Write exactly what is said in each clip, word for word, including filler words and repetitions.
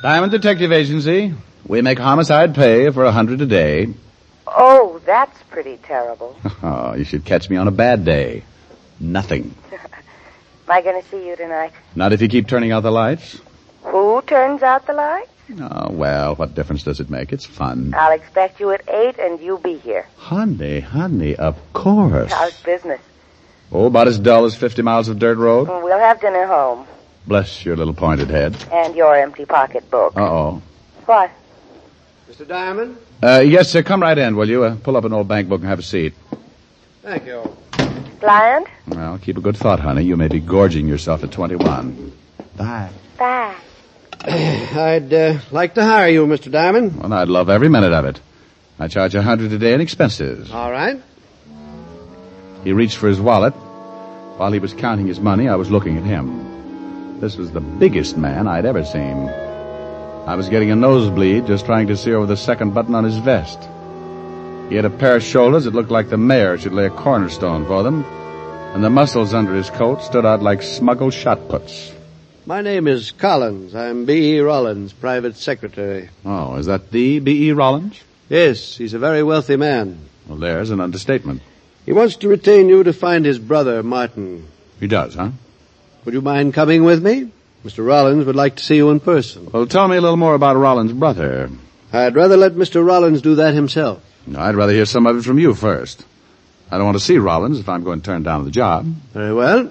Diamond Detective Agency. We make homicide pay for a hundred a day. Oh, that's pretty terrible. Oh, you should catch me on a bad day. Nothing. Am I going to see you tonight? Not if you keep turning out the lights. Who turns out the lights? Oh, well, what difference does it make? It's fun. I'll expect you at eight and you be here. Honey, honey, of course. How's business? Oh, about as dull as fifty miles of dirt road. We'll have dinner home. Bless your little pointed head. And your empty pocketbook. Uh-oh. What? Mister Diamond? Uh, yes, sir. Come right in, will you? Uh, pull up an old bank book and have a seat. Thank you. Bland? Well, keep a good thought, honey. You may be gorging yourself at twenty-one. Bye. Bye. I'd uh, like to hire you, Mister Diamond. Well, I'd love every minute of it. I charge a hundred a day in expenses. All right. He reached for his wallet. While he was counting his money, I was looking at him. This was the biggest man I'd ever seen. I was getting a nosebleed just trying to see over the second button on his vest. He had a pair of shoulders that looked like the mayor should lay a cornerstone for them, and the muscles under his coat stood out like smuggled shot puts. My name is Collins. I'm B E. Rollins, private secretary. Oh, is that the B E. Rollins? Yes, he's a very wealthy man. Well, there's an understatement. He wants to retain you to find his brother, Martin. He does, huh? Would you mind coming with me? Mister Rollins would like to see you in person. Well, tell me a little more about Rollins' brother. I'd rather let Mister Rollins do that himself. No, I'd rather hear some of it from you first. I don't want to see Rollins if I'm going to turn down the job. Very well.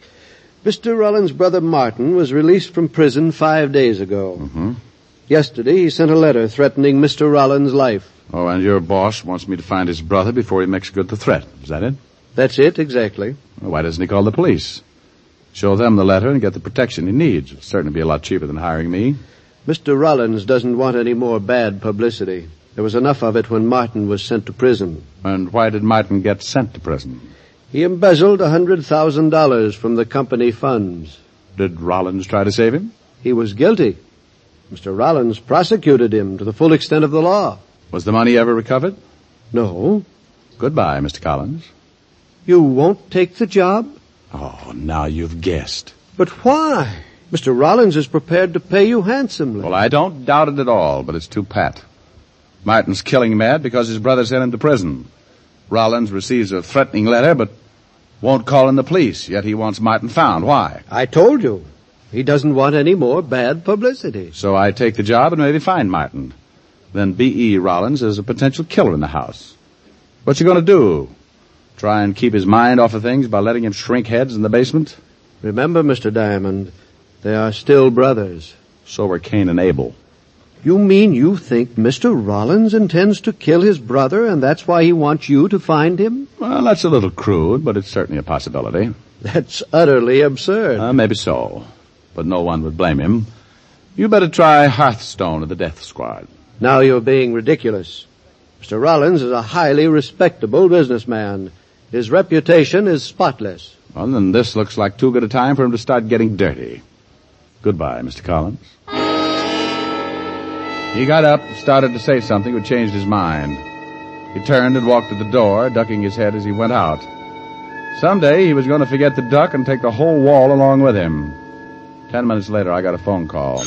Mister Rollins' brother Martin was released from prison five days ago. Mm-hmm. Yesterday he sent a letter threatening Mister Rollins' life. Oh, and your boss wants me to find his brother before he makes good the threat. Is that it? That's it, exactly. Well, why doesn't he call the police? Show them the letter and get the protection he needs. It'll certainly be a lot cheaper than hiring me. Mister Rollins doesn't want any more bad publicity. There was enough of it when Martin was sent to prison. And why did Martin get sent to prison? He embezzled a hundred thousand dollars from the company funds. Did Rollins try to save him? He was guilty. Mister Rollins prosecuted him to the full extent of the law. Was the money ever recovered? No. Goodbye, Mister Collins. You won't take the job? Oh, now you've guessed. But why? Mister Rollins is prepared to pay you handsomely. Well, I don't doubt it at all, but it's too pat. Martin's killing mad because his brother sent him to prison. Rollins receives a threatening letter, but won't call in the police, yet he wants Martin found. Why? I told you. He doesn't want any more bad publicity. So I take the job and maybe find Martin. Then B E. Rollins is a potential killer in the house. What you going to do? Try and keep his mind off of things by letting him shrink heads in the basement? Remember, Mister Diamond, they are still brothers. So were Cain and Abel. You mean you think Mister Rollins intends to kill his brother, and that's why he wants you to find him? Well, that's a little crude, but it's certainly a possibility. That's utterly absurd. Uh, maybe so, but no one would blame him. You better try Hearthstone or the Death Squad. Now you're being ridiculous. Mister Rollins is a highly respectable businessman. His reputation is spotless. Well, then this looks like too good a time for him to start getting dirty. Goodbye, Mister Collins. He got up and started to say something, but changed his mind. He turned and walked to the door, ducking his head as he went out. Someday he was going to forget the duck and take the whole wall along with him. Ten minutes later, I got a phone call.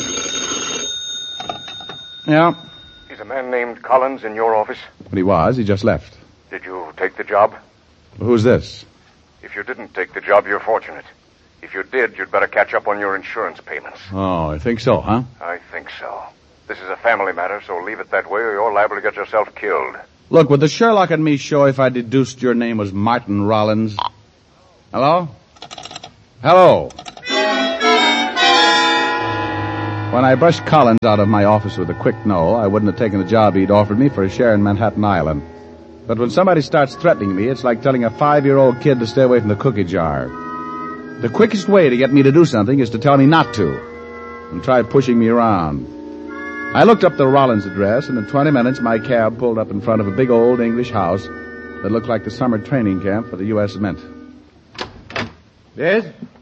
Yeah? Is a man named Collins in your office? But he was. He just left. Did you take the job? Who's this? If you didn't take the job, you're fortunate. If you did, you'd better catch up on your insurance payments. Oh, I think so, huh? I think so. This is a family matter, so leave it that way or you're liable to get yourself killed. Look, would the Sherlock and me show if I deduced your name was Martin Rollins? Hello? Hello? When I brushed Collins out of my office with a quick no, I wouldn't have taken the job he'd offered me for a share in Manhattan Island. But when somebody starts threatening me, it's like telling a five-year-old kid to stay away from the cookie jar. The quickest way to get me to do something is to tell me not to, and try pushing me around. I looked up the Rollins address, and in twenty minutes my cab pulled up in front of a big old English house that looked like the summer training camp for the U S Mint. Yes?